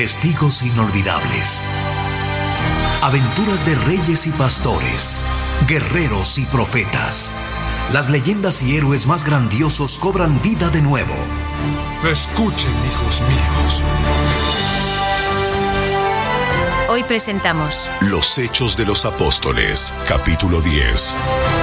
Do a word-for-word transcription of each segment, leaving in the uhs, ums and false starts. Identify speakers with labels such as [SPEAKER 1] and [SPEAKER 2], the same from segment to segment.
[SPEAKER 1] Testigos inolvidables. Aventuras de reyes y pastores, guerreros y profetas. Las leyendas y héroes más grandiosos cobran vida de nuevo.
[SPEAKER 2] Escuchen, hijos míos.
[SPEAKER 3] Hoy presentamos
[SPEAKER 4] Los Hechos de los Apóstoles, capítulo diez.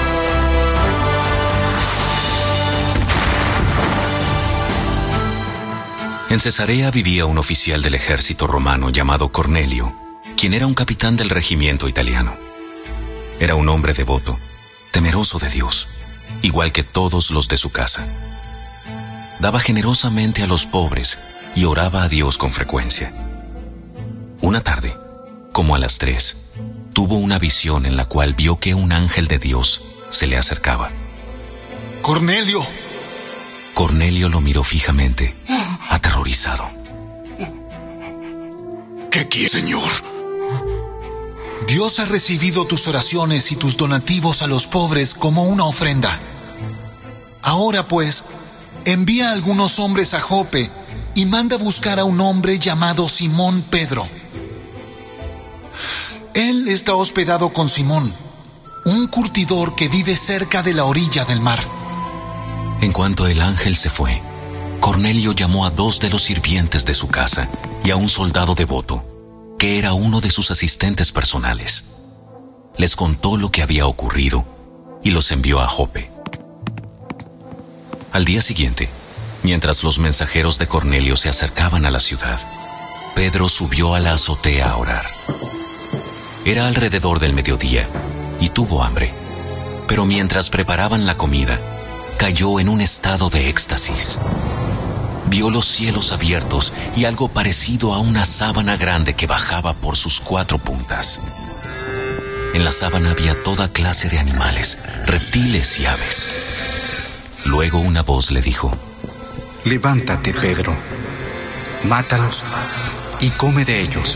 [SPEAKER 5] En Cesarea vivía un oficial del ejército romano llamado Cornelio, quien era un capitán del regimiento italiano. Era un hombre devoto, temeroso de Dios, igual que todos los de su casa. Daba generosamente a los pobres y oraba a Dios con frecuencia. Una tarde, como a las tres, tuvo una visión en la cual vio que un ángel de Dios se le acercaba.
[SPEAKER 6] ¡Cornelio!
[SPEAKER 5] Cornelio lo miró fijamente, aterrorizado.
[SPEAKER 6] ¿Qué quiere, Señor? Dios ha recibido tus oraciones y tus donativos a los pobres como una ofrenda. Ahora, pues, envía a algunos hombres a Jope y manda buscar a un hombre llamado Simón Pedro. Él está hospedado con Simón, un curtidor que vive cerca de la orilla del mar.
[SPEAKER 5] En cuanto el ángel se fue, Cornelio llamó a dos de los sirvientes de su casa y a un soldado devoto, que era uno de sus asistentes personales. Les contó lo que había ocurrido y los envió a Jope. Al día siguiente, mientras los mensajeros de Cornelio se acercaban a la ciudad, Pedro subió a la azotea a orar. Era alrededor del mediodía y tuvo hambre, pero mientras preparaban la comida, cayó en un estado de éxtasis. Vio los cielos abiertos y algo parecido a una sábana grande que bajaba por sus cuatro puntas. En la sábana había toda clase de animales, reptiles y aves. Luego una voz le dijo:
[SPEAKER 7] Levántate, Pedro, mátalos y come de ellos.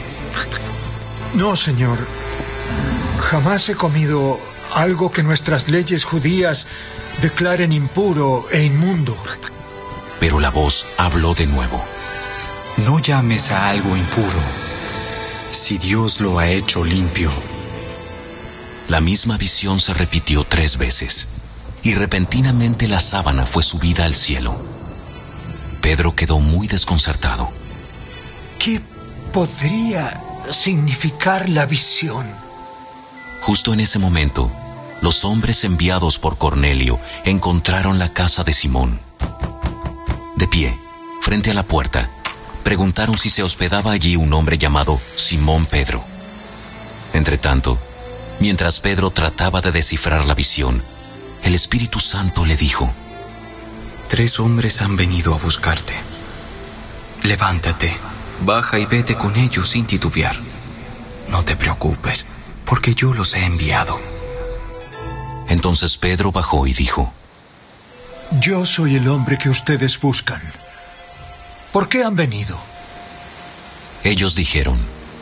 [SPEAKER 2] No, Señor. Jamás he comido algo que nuestras leyes judías declaren impuro e inmundo.
[SPEAKER 5] Pero la voz habló de nuevo.
[SPEAKER 7] No llames a algo impuro, si Dios lo ha hecho limpio.
[SPEAKER 5] La misma visión se repitió tres veces, y repentinamente la sábana fue subida al cielo. Pedro quedó muy desconcertado.
[SPEAKER 2] ¿Qué podría significar la visión?
[SPEAKER 5] Justo en ese momento, los hombres enviados por Cornelio encontraron la casa de Simón. De pie, frente a la puerta, preguntaron si se hospedaba allí un hombre llamado Simón Pedro. Entretanto, mientras Pedro trataba de descifrar la visión, el Espíritu Santo le dijo:
[SPEAKER 7] Tres hombres han venido a buscarte. Levántate, baja y vete con ellos sin titubear. No te preocupes, porque yo los he enviado.
[SPEAKER 5] Entonces Pedro bajó y dijo:
[SPEAKER 2] Yo soy el hombre que ustedes buscan. ¿Por qué han venido?
[SPEAKER 5] Ellos dijeron: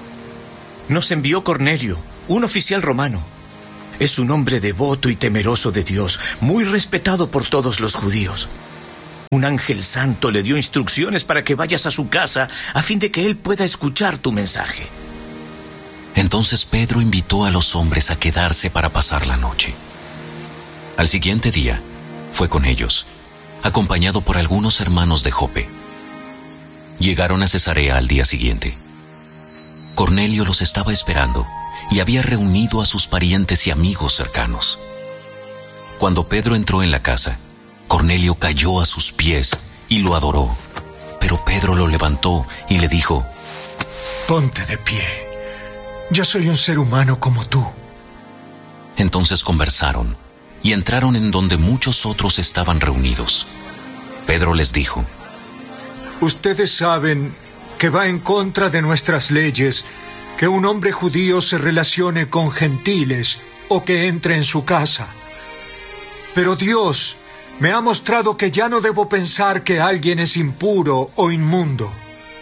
[SPEAKER 8] Nos envió Cornelio, un oficial romano. Es un hombre devoto y temeroso de Dios, muy respetado por todos los judíos. Un ángel santo le dio instrucciones para que vayas a su casa a fin de que él pueda escuchar tu mensaje.
[SPEAKER 5] Entonces Pedro invitó a los hombres a quedarse para pasar la noche. Al siguiente día, fue con ellos, acompañado por algunos hermanos de Jope. Llegaron a Cesarea al día siguiente. Cornelio los estaba esperando y había reunido a sus parientes y amigos cercanos. Cuando Pedro entró en la casa, Cornelio cayó a sus pies y lo adoró. Pero Pedro lo levantó y le dijo:
[SPEAKER 2] Ponte de pie. Yo soy un ser humano como tú.
[SPEAKER 5] Entonces conversaron y entraron en donde muchos otros estaban reunidos. Pedro les dijo:
[SPEAKER 2] Ustedes saben que va en contra de nuestras leyes que un hombre judío se relacione con gentiles o que entre en su casa. Pero Dios me ha mostrado que ya no debo pensar que alguien es impuro o inmundo.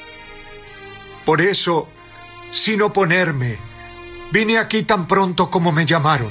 [SPEAKER 2] Por eso, sin oponerme, vine aquí tan pronto como me llamaron.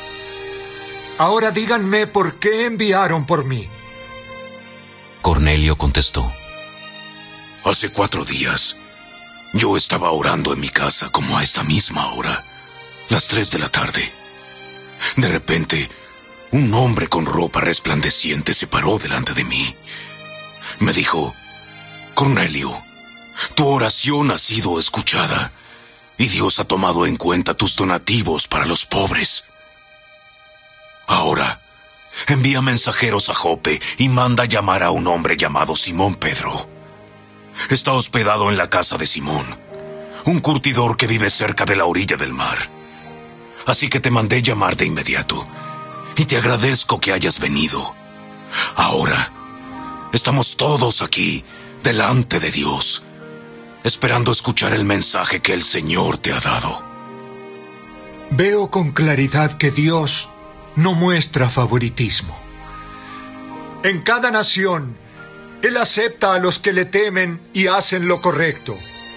[SPEAKER 2] Ahora díganme por qué enviaron por mí.
[SPEAKER 5] Cornelio contestó:
[SPEAKER 4] Hace cuatro días
[SPEAKER 9] Yo estaba orando en mi casa como a esta misma hora, las tres de la tarde. De repente, un hombre con ropa resplandeciente se paró delante de mí. Me dijo: Cornelio, tu oración ha sido escuchada y Dios ha tomado en cuenta tus donativos para los pobres. Ahora, envía mensajeros a Jope y manda llamar a un hombre llamado Simón Pedro. Está hospedado en la casa de Simón, un curtidor que vive cerca de la orilla del mar. Así que te mandé llamar de inmediato y te agradezco que hayas venido. Ahora, estamos todos aquí delante de Dios, esperando escuchar el mensaje que el Señor te ha dado.
[SPEAKER 2] Veo con claridad que Dios no muestra favoritismo. En cada nación, Él acepta a los que le temen y hacen lo correcto.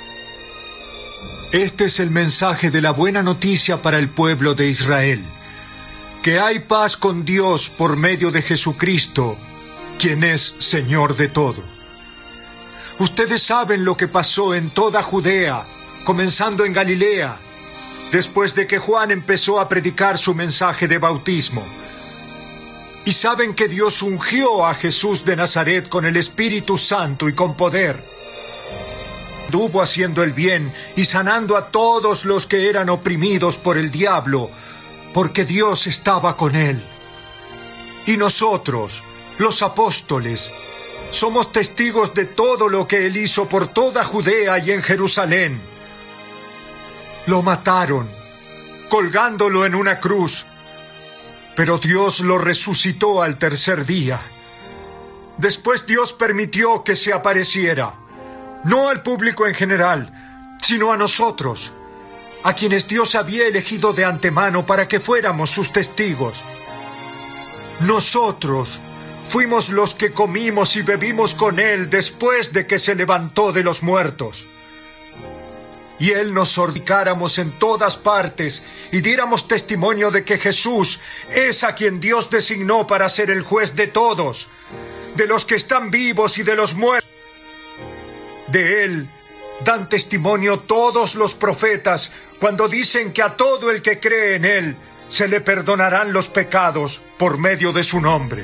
[SPEAKER 2] Este es el mensaje de la buena noticia para el pueblo de Israel: que hay paz con Dios por medio de Jesucristo, quien es Señor de todo. Ustedes saben lo que pasó en toda Judea, comenzando en Galilea, después de que Juan empezó a predicar su mensaje de bautismo. Y saben que Dios ungió a Jesús de Nazaret con el Espíritu Santo y con poder. Anduvo haciendo el bien y sanando a todos los que eran oprimidos por el diablo, porque Dios estaba con él. Y nosotros, los apóstoles, somos testigos de todo lo que él hizo por toda Judea y en Jerusalén. Lo mataron, colgándolo en una cruz, pero Dios lo resucitó al tercer día. Después Dios permitió que se apareciera, no al público en general, sino a nosotros, a quienes Dios había elegido de antemano para que fuéramos sus testigos. Nosotros fuimos los que comimos y bebimos con Él después de que se levantó de los muertos. Y Él nos ordicáramos en todas partes y diéramos testimonio de que Jesús es a quien Dios designó para ser el juez de todos, de los que están vivos y de los muertos. De Él dan testimonio todos los profetas cuando dicen que a todo el que cree en Él se le perdonarán los pecados por medio de su nombre.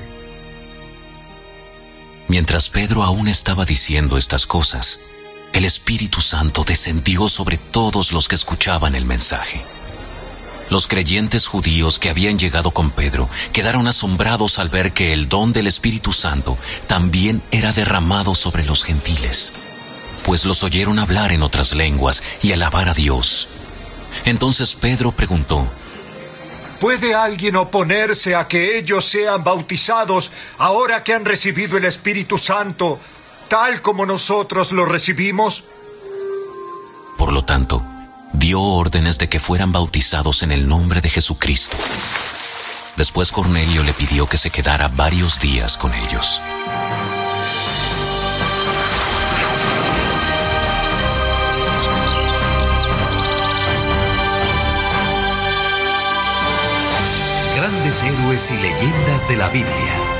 [SPEAKER 5] Mientras Pedro aún estaba diciendo estas cosas, el Espíritu Santo descendió sobre todos los que escuchaban el mensaje. Los creyentes judíos que habían llegado con Pedro quedaron asombrados al ver que el don del Espíritu Santo también era derramado sobre los gentiles, pues los oyeron hablar en otras lenguas y alabar a Dios. Entonces Pedro preguntó:
[SPEAKER 2] ¿puede alguien oponerse a que ellos sean bautizados ahora que han recibido el Espíritu Santo, tal como nosotros lo recibimos?
[SPEAKER 5] Por lo tanto, dio órdenes de que fueran bautizados en el nombre de Jesucristo. Después Cornelio le pidió que se quedara varios días con ellos.
[SPEAKER 1] Grandes héroes y leyendas de la Biblia.